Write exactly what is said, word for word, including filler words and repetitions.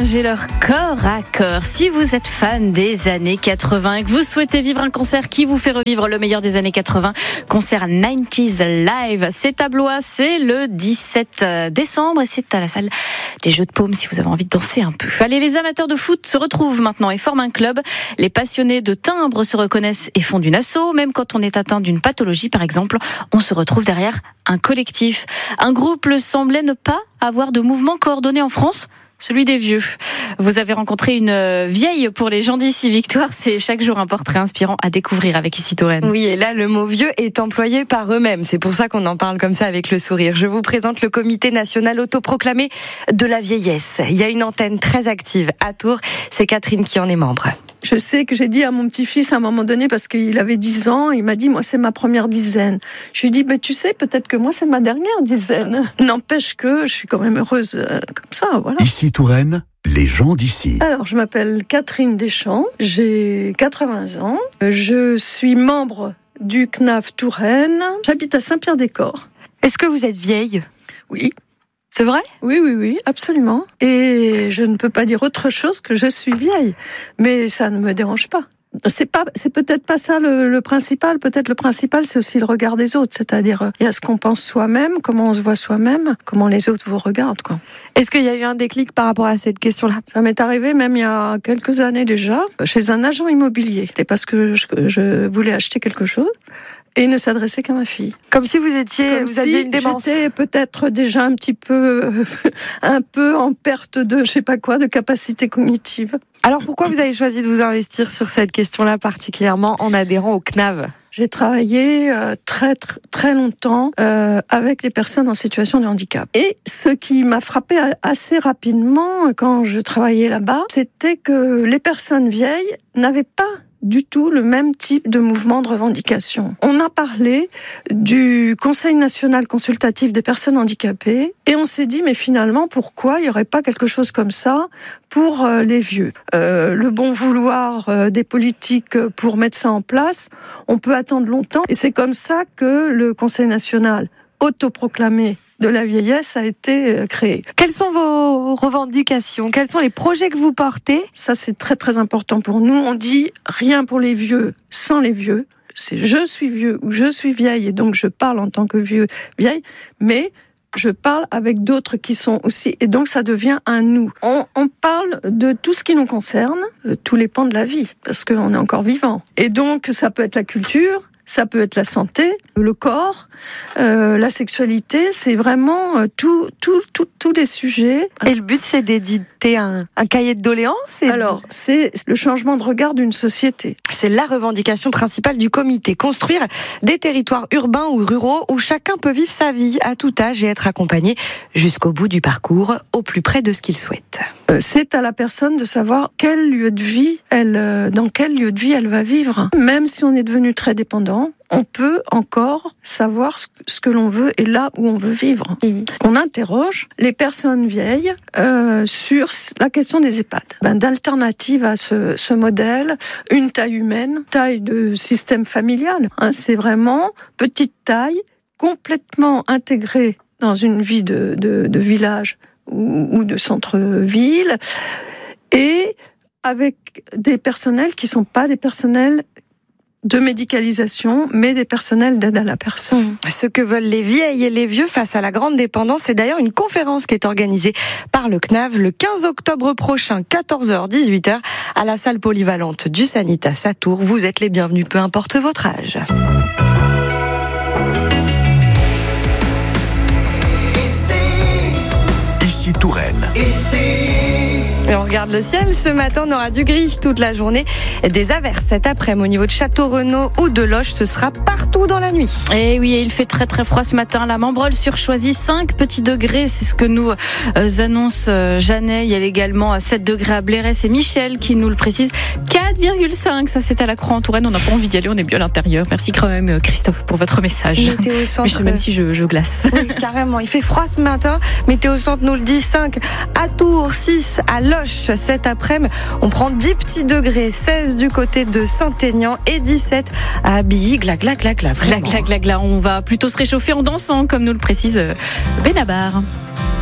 et leur corps à corps. Si vous êtes fan des années quatre-vingts et que vous souhaitez vivre un concert qui vous fait revivre le meilleur des années quatre-vingts, concert quatre-vingt-dix Live, c'est à Blois, c'est le dix-sept décembre et c'est à la salle des Jeux de Paume si vous avez envie de danser un peu. Allez, les amateurs de foot se retrouvent maintenant et forment un club. Les passionnés de timbres se reconnaissent et font d'une asso. Même quand on est atteint d'une pathologie, par exemple, on se retrouve derrière un collectif. Un groupe semblait ne pas avoir de mouvement coordonné en France, celui des vieux. Vous avez rencontré une vieille pour les gens d'ici. Victoire, c'est chaque jour un portrait inspirant à découvrir avec Ici Touraine. Oui, et là, le mot vieux est employé par eux-mêmes. C'est pour ça qu'on en parle comme ça avec le sourire. Je vous présente le comité national autoproclamé de la vieillesse. Il y a une antenne très active à Tours. C'est Catherine qui en est membre. Je sais que j'ai dit à mon petit-fils à un moment donné, parce qu'il avait dix ans, il m'a dit, moi c'est ma première dizaine. Je lui ai dit, mais tu sais, peut-être que moi c'est ma dernière dizaine. N'empêche que je suis quand même heureuse euh, comme ça, voilà. Ici Touraine, les gens d'ici. Alors, je m'appelle Catherine Deschamps, j'ai quatre-vingts ans, je suis membre du C N A V Touraine, j'habite à Saint-Pierre-des-Corps. Est-ce que vous êtes vieille ? Oui. C'est vrai ? Oui, oui, oui, absolument. Et je ne peux pas dire autre chose que je suis vieille. Mais ça ne me dérange pas. C'est pas, c'est peut-être pas ça le, le principal. Peut-être le principal, c'est aussi le regard des autres. C'est-à-dire, il y a ce qu'on pense soi-même, comment on se voit soi-même, comment les autres vous regardent, quoi. Est-ce qu'il y a eu un déclic par rapport à cette question-là ? Ça m'est arrivé même il y a quelques années déjà, chez un agent immobilier. C'était parce que je, je voulais acheter quelque chose. Et il ne s'adressait qu'à ma fille. Comme si vous étiez, Comme vous si aviez une démence. J'étais peut-être déjà un petit peu, un peu en perte de, je sais pas quoi, de capacité cognitive. Alors pourquoi vous avez choisi de vous investir sur cette question-là particulièrement en adhérant au C N A V ? J'ai travaillé euh, très, très très longtemps euh, avec les personnes en situation de handicap. Et ce qui m'a frappé assez rapidement quand je travaillais là-bas, c'était que les personnes vieilles n'avaient pas du tout le même type de mouvement de revendication. On a parlé du Conseil national consultatif des personnes handicapées et on s'est dit, mais finalement, pourquoi il n'y aurait pas quelque chose comme ça pour euh, les vieux ? euh, Le bon vouloir euh, des politiques pour mettre ça en place, on peut attendre longtemps. Et c'est comme ça que le Conseil national autoproclamé de la vieillesse a été créé. Quelles sont vos revendications ? Quels sont les projets que vous portez ? Ça, c'est très très important pour nous. On dit rien pour les vieux sans les vieux. C'est je suis vieux ou je suis vieille et donc je parle en tant que vieux, vieille, mais je parle avec d'autres qui sont aussi, et donc ça devient un nous. On, on parle de tout ce qui nous concerne, de tous les pans de la vie, parce qu'on est encore vivant. Et donc ça peut être la culture, ça peut être la santé, le corps, euh, la sexualité, c'est vraiment euh, tout, tout, tout, tous les sujets. Et le but, c'est d'éditer un, un cahier de doléances et Alors, c'est le changement de regard d'une société. C'est la revendication principale du comité. Construire des territoires urbains ou ruraux où chacun peut vivre sa vie à tout âge et être accompagné jusqu'au bout du parcours, au plus près de ce qu'il souhaite. Euh, c'est à la personne de savoir quel lieu de vie, elle, euh, dans quel lieu de vie elle va vivre. Même si on est devenu très dépendant, on peut encore savoir ce que l'on veut et là où on veut vivre. Mmh. On interroge les personnes vieilles euh, sur la question des EHPAD. Ben, d'alternative à ce, ce modèle, une taille humaine, taille de système familial. Hein, c'est vraiment petite taille, complètement intégrée dans une vie de, de, de village ou, ou de centre-ville, et avec des personnels qui ne sont pas des personnels de médicalisation, mais des personnels d'aide à la personne. Ce que veulent les vieilles et les vieux face à la grande dépendance, c'est d'ailleurs une conférence qui est organisée par le C N A V le quinze octobre prochain, quatorze heures dix-huit heures, à la salle polyvalente du Sanitas à Tours. Vous êtes les bienvenus, peu importe votre âge. Ici Touraine. Et on regarde le ciel, ce matin on aura du gris toute la journée, des averses cet après-midi au niveau de Château-Renaud ou de Loches, ce sera partout dans la nuit. Et oui, il fait très très froid ce matin, la Membreule sur Choisy, cinq petits degrés, c'est ce que nous euh, annonce euh, Jeannet. Il y a également sept degrés à Bléré, c'est Michel qui nous le précise, quatre virgule cinq, ça c'est à la Croix-en-Touraine, on n'a pas envie d'y aller, on est bien à l'intérieur. Merci quand même Christophe pour votre message. Météo Centre, mais je sais même si je, je glace. Oui, carrément, il fait froid ce matin, Météo Centre nous le dit, cinq à Tours, six à Loches, cet après-midi, on prend dix petits degrés, seize du côté de Saint-Aignan et dix-sept à Abilly. Gla gla gla gla, gla gla gla gla. On va plutôt se réchauffer en dansant, comme nous le précise Benabar.